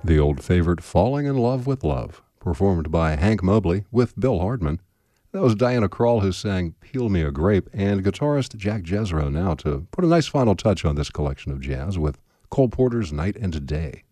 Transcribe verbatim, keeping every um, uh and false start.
The old favorite Falling in Love with Love, performed by Hank Mobley with Bill Hardman. That was Diana Krall who sang Peel Me a Grape, and guitarist Jack Jezro now to put a nice final touch on this collection of jazz with Cole Porter's Night and Day.